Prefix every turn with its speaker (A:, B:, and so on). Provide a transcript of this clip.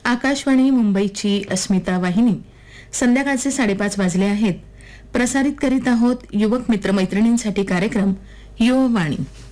A: आकाशवाणी मुंबईची अस्मिता वाहिनी संध्याकाळचे 5:30 वाजले आहेत. प्रसारित करीत आहोत युवक मित्रमैत्रिणींसाठी कार्यक्रम युववाणी.